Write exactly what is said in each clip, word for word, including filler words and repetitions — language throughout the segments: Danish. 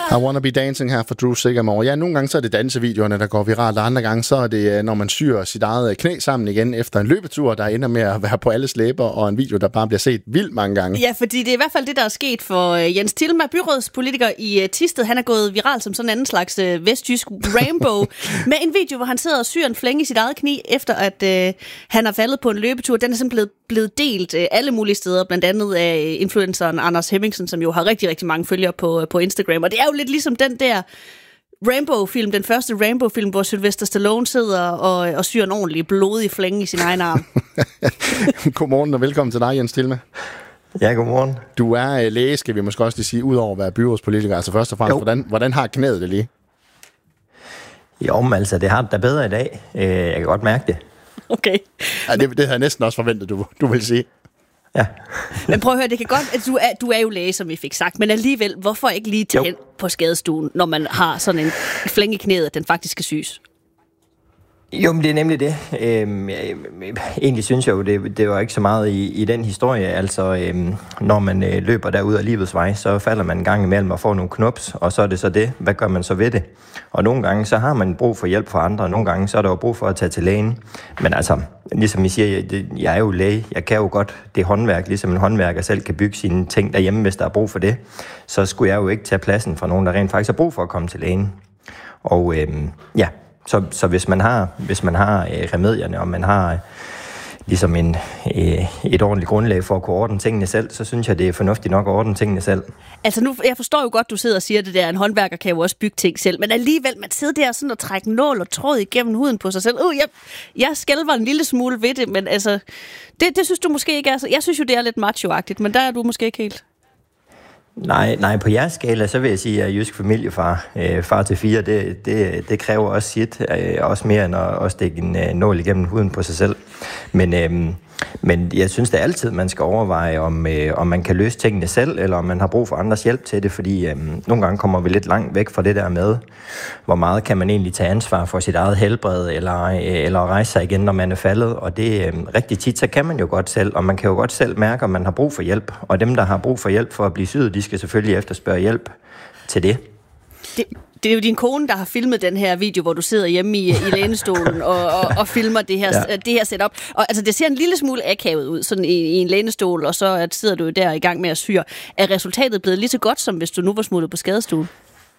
I Wanna Be Dancing her fra Drew Sigamore. Ja, nogle gange så er det dansevideoerne, der går viralt, og andre gange så er det, når man syr sit eget knæ sammen igen efter en løbetur, der ender med at være på alles læber, og en video, der bare bliver set vildt mange gange. Ja, fordi det er i hvert fald det, der er sket for Jens Tilma, byrådspolitiker i Thisted. Han er gået viral som sådan en anden slags vestjysk Rainbow, med en video, hvor han sidder og syr en flænge i sit eget knæ, efter at øh, han har faldet på en løbetur. Den er simpelthen blevet, blevet delt øh, alle mulige steder, blandt andet af influenceren Anders Hemmingsen, som jo har rigtig, rigtig mange følgere på, på Instagram. Og det er jo lidt ligesom den der Rainbow-film, den første Rainbow-film, hvor Sylvester Stallone sidder og, og syr en ordentlig blodig flænge i sin egen arm. Godmorgen og velkommen til dig, Jens Tilma. Ja, godmorgen. Du er læge, skal vi måske også lige sige, udover at være byrådspolitiker. Altså først og fremmest, hvordan, hvordan har knæet det lige? Jo, men altså, det har det da bedre i dag. Jeg kan godt mærke det. Okay. Ja, det, det havde jeg næsten også forventet, du, du vil sige. Ja. Men prøv at høre, det kan godt, at du er, du er jo læge, som vi fik sagt, men alligevel, hvorfor ikke lige tage hen på skadestuen, når man har sådan en flænge i knæet, at den faktisk skal syes? Jo, men det er nemlig det. Øhm, egentlig synes jeg jo, det, det var ikke så meget i, i den historie. Altså, øhm, når man øh, løber derud af livets vej, så falder man en gang imellem og får nogle knups, og så er det så det. Hvad gør man så ved det? Og nogle gange, så har man brug for hjælp fra andre, og nogle gange, så er der jo brug for at tage til lægen. Men altså, ligesom I siger, jeg, det, jeg er jo læge. Jeg kan jo godt det håndværk, ligesom en håndværker selv kan bygge sine ting derhjemme, hvis der er brug for det. Så skulle jeg jo ikke tage pladsen fra nogen, der rent faktisk har brug for at komme til lægen. Og øhm, ja... Så, så hvis man har, hvis man har øh, remedierne, og man har øh, ligesom en, øh, et ordentligt grundlag for at kunne ordne tingene selv, så synes jeg, det er fornuftigt nok at ordne tingene selv. Altså nu, jeg forstår jo godt, du sidder og siger det der, en håndværker kan jo også bygge ting selv, men alligevel, man sidder der sådan og trækker nål og tråd igennem huden på sig selv. Uh, jeg, jeg skælver en lille smule ved det, men altså, det, det synes du måske ikke er så. Jeg synes jo, det er lidt macho-agtigt, men der er du måske ikke helt. Nej, nej, på jeres skala, så vil jeg sige, at jeg er jysk familiefar. Øh, far til fire, det, det, det kræver også sit. Øh, også mere end at, at stikke en øh, nål igennem huden på sig selv. Men, øh, men jeg synes da altid, man skal overveje, om, øh, om man kan løse tingene selv, eller om man har brug for andres hjælp til det. Fordi øh, nogle gange kommer vi lidt langt væk fra det der med, hvor meget kan man egentlig tage ansvar for sit eget helbred, eller, øh, eller rejse sig igen, når man er faldet. Og det øh, rigtig tit, så kan man jo godt selv, og man kan jo godt selv mærke, om man har brug for hjælp. Og dem, der har brug for hjælp for at blive syet, de skal selvfølgelig efterspørge hjælp til det. det. Det er jo din kone, der har filmet den her video, hvor du sidder hjemme i, i lænestolen og, og, og filmer det her, ja. det her setup. Og altså, det ser en lille smule akavet ud, sådan i, i en lænestol, og så at sidder du der i gang med at syre. Er resultatet blevet lige så godt, som hvis du nu var smuttet på skadestuen?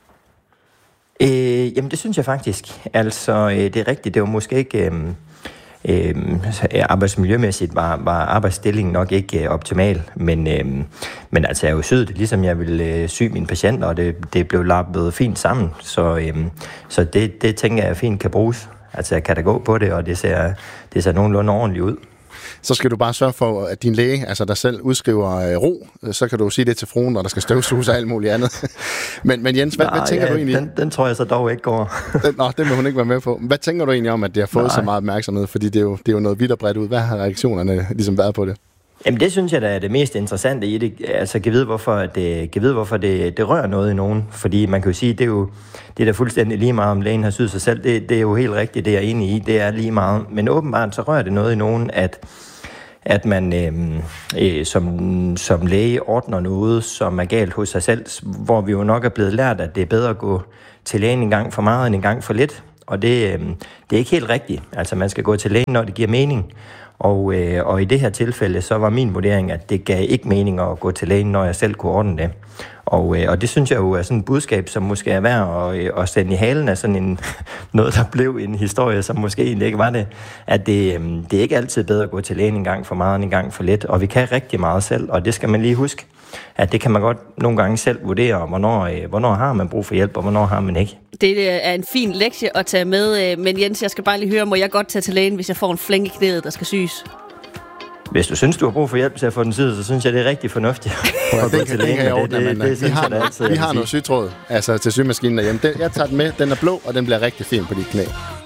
Øh, jamen, det synes jeg faktisk. Altså, øh, det er rigtigt. Det var måske ikke... Øh, Øh, arbejdsmiljømæssigt var, var arbejdsstillingen nok ikke øh, optimal, men, øh, men altså jeg er jo syet, ligesom jeg ville øh, sy mine patienter, og det, det blev lappet fint sammen, så, øh, så det, det tænker jeg fint kan bruges. Altså jeg kan da gå på det, og det ser, det ser nogenlunde ordentligt ud. Så skal du bare sørge for, at din læge, altså der selv udskriver øh, ro, så kan du sige det til fruen, når der skal støvsuges og alt muligt andet. men, men Jens, hvad, Nej, hvad tænker ja, du egentlig? Den, den tror jeg så dog ikke går. den, nå, det vil hun ikke være med på. Hvad tænker du egentlig om, at det har fået Nej. så meget opmærksomhed? Fordi det er, jo, det er jo noget vidt og bredt ud. Hvad har reaktionerne ligesom været på det? Jamen det synes jeg, der er det mest interessante i det. Altså kan vide, hvorfor det, kan vide, hvorfor det, det rører noget i nogen. Fordi man kan jo sige, det er jo det er da fuldstændig lige meget, om lægen har syet sig selv. Det, det er jo helt rigtigt, det jeg er enig i. Det er lige meget. Men åbenbart så rører det noget i nogen, at at man øh, øh, som, som læge ordner noget, som er galt hos sig selv, hvor vi jo nok er blevet lært, at det er bedre at gå til lægen en gang for meget end en gang for lidt. Og det, øh, det er ikke helt rigtigt. Altså man skal gå til lægen, når det giver mening. Og, øh, og i det her tilfælde, så var min vurdering, at det gav ikke mening at gå til lægen, når jeg selv kunne ordne det. Og, øh, og det synes jeg jo er sådan et budskab, som måske er værd at, at sende i halen af sådan en, noget, der blev en historie, som måske egentlig ikke var det. At det, øh, det er ikke altid bedre at gå til lægen en gang for meget end en gang for lidt. Og vi kan rigtig meget selv, og det skal man lige huske, at det kan man godt nogle gange selv vurdere, hvornår, øh, hvornår har man brug for hjælp, og hvornår har man ikke. Det er en fin lektie at tage med, men Jens, jeg skal bare lige høre, må jeg godt tage til lægen, hvis jeg får en flænge i knæet, der skal syes? Hvis du synes, du har brug for hjælp til at få den syet, så synes jeg, det er rigtig fornuftigt. Og det kan jeg jo, vi har, vi har noget sytråd, altså til symaskinen derhjemme. Jeg tager den med, den er blå, og den bliver rigtig fin på dit knæ.